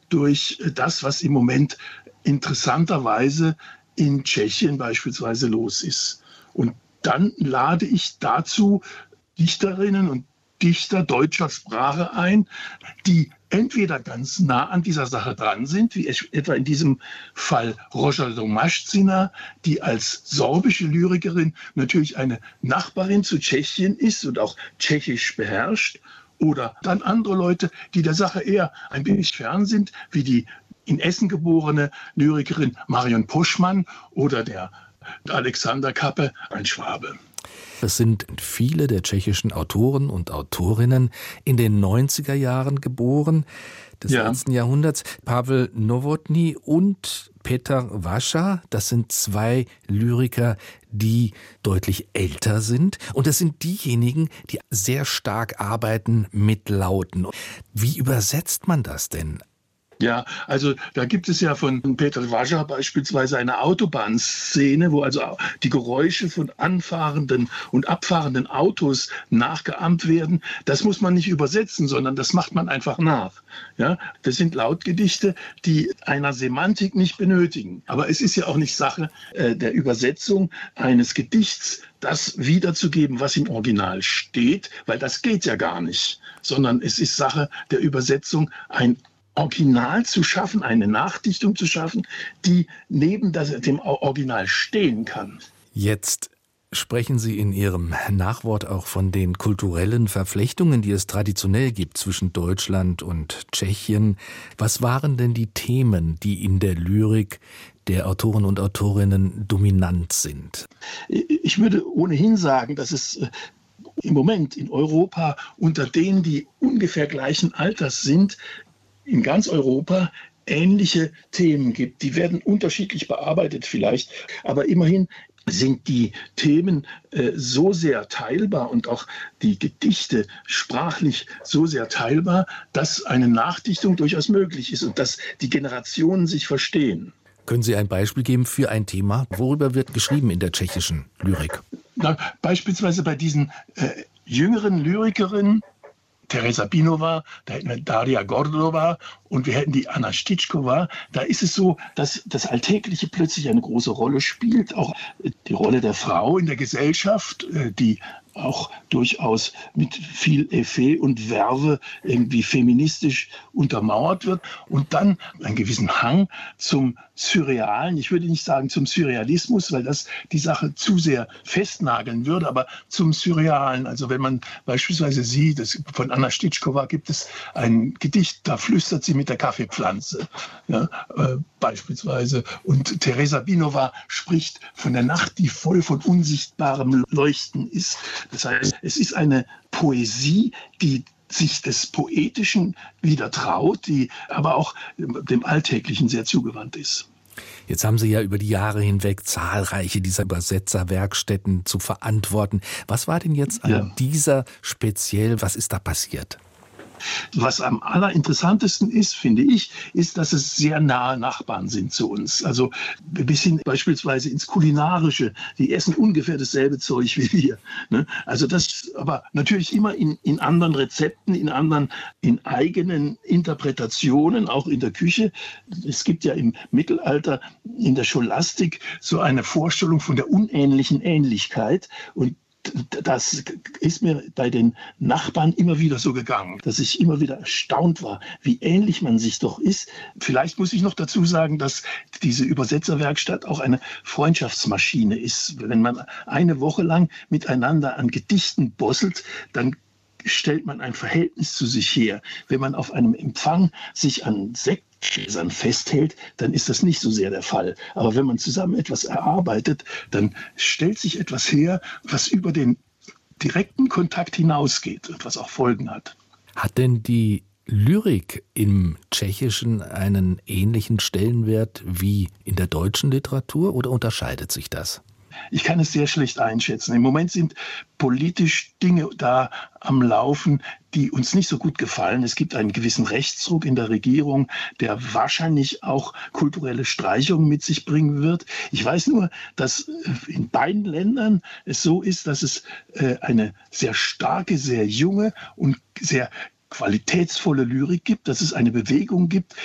durch das, was im Moment interessanterweise in Tschechien beispielsweise los ist. Und dann lade ich dazu Dichterinnen und Dichter deutscher Sprache ein, die entweder ganz nah an dieser Sache dran sind, wie etwa in diesem Fall Rosa Tomaschina, die als sorbische Lyrikerin natürlich eine Nachbarin zu Tschechien ist und auch Tschechisch beherrscht, oder dann andere Leute, die der Sache eher ein wenig fern sind, wie die in Essen geborene Lyrikerin Marion Poschmann oder der Alexander Kappe, ein Schwabe. Es sind viele der tschechischen Autoren und Autorinnen in den 90er Jahren geboren, des letzten Jahrhunderts. Pavel Novotný und Petr Vaša, das sind zwei Lyriker, die deutlich älter sind. Und das sind diejenigen, die sehr stark arbeiten mit Lauten. Wie übersetzt man das denn? Ja, also da gibt es ja von Petr Vaša beispielsweise eine Autobahnszene, wo also die Geräusche von anfahrenden und abfahrenden Autos nachgeahmt werden. Das muss man nicht übersetzen, sondern das macht man einfach nach. Ja, das sind Lautgedichte, die einer Semantik nicht benötigen. Aber es ist ja auch nicht Sache der Übersetzung eines Gedichts, das wiederzugeben, was im Original steht, weil das geht ja gar nicht, sondern es ist Sache der Übersetzung, ein Original zu schaffen, eine Nachdichtung zu schaffen, die neben dem Original stehen kann. Jetzt sprechen Sie in Ihrem Nachwort auch von den kulturellen Verflechtungen, die es traditionell gibt zwischen Deutschland und Tschechien. Was waren denn die Themen, die in der Lyrik der Autoren und Autorinnen dominant sind? Ich würde ohnehin sagen, dass es im Moment in Europa unter denen, die ungefähr gleichen Alters sind, in ganz Europa ähnliche Themen gibt. Die werden unterschiedlich bearbeitet vielleicht, aber immerhin sind die Themen so sehr teilbar und auch die Gedichte sprachlich so sehr teilbar, dass eine Nachdichtung durchaus möglich ist und dass die Generationen sich verstehen. Können Sie ein Beispiel geben für ein Thema? Worüber wird geschrieben in der tschechischen Lyrik? Beispielsweise bei diesen jüngeren Lyrikerinnen, Teresa Binova, da hätten wir Daria Gordova und wir hätten die Anna Stitschkova. Da ist es so, dass das Alltägliche plötzlich eine große Rolle spielt. Auch die Rolle der Frau in der Gesellschaft, die auch durchaus mit viel Effet und Verve irgendwie feministisch untermauert wird. Und dann einen gewissen Hang zum Surrealen. Ich würde nicht sagen zum Surrealismus, weil das die Sache zu sehr festnageln würde, aber zum Surrealen. Also wenn man beispielsweise sieht, von Anna Stitschkova gibt es ein Gedicht, da flüstert sie mit der Kaffeepflanze, ja, beispielsweise. Und Teresa Binova spricht von der Nacht, die voll von unsichtbarem Leuchten ist. Das heißt, es ist eine Poesie, die sich des Poetischen wieder traut, die aber auch dem Alltäglichen sehr zugewandt ist. Jetzt haben Sie ja über die Jahre hinweg zahlreiche dieser Übersetzerwerkstätten zu verantworten. Was war denn jetzt an dieser speziell, was ist da passiert? Was am allerinteressantesten ist, finde ich, ist, dass es sehr nahe Nachbarn sind zu uns. Also bis hin beispielsweise ins Kulinarische. Die essen ungefähr dasselbe Zeug wie wir. Ne? Also das, aber natürlich immer in anderen Rezepten, in eigenen Interpretationen, auch in der Küche. Es gibt ja im Mittelalter in der Scholastik so eine Vorstellung von der unähnlichen Ähnlichkeit, und das ist mir bei den Nachbarn immer wieder so gegangen, dass ich immer wieder erstaunt war, wie ähnlich man sich doch ist. Vielleicht muss ich noch dazu sagen, dass diese Übersetzerwerkstatt auch eine Freundschaftsmaschine ist. Wenn man eine Woche lang miteinander an Gedichten bosselt, dann stellt man ein Verhältnis zu sich her. Wenn man auf einem Empfang sich an Sektgläsern festhält, dann ist das nicht so sehr der Fall. Aber wenn man zusammen etwas erarbeitet, dann stellt sich etwas her, was über den direkten Kontakt hinausgeht und was auch Folgen hat. Hat denn die Lyrik im Tschechischen einen ähnlichen Stellenwert wie in der deutschen Literatur oder unterscheidet sich das? Ich kann es sehr schlecht einschätzen. Im Moment sind politisch Dinge da am Laufen, die uns nicht so gut gefallen. Es gibt einen gewissen Rechtsruck in der Regierung, der wahrscheinlich auch kulturelle Streichungen mit sich bringen wird. Ich weiß nur, dass in beiden Ländern es so ist, dass es eine sehr starke, sehr junge und sehr qualitätsvolle Lyrik gibt, dass es eine Bewegung gibt,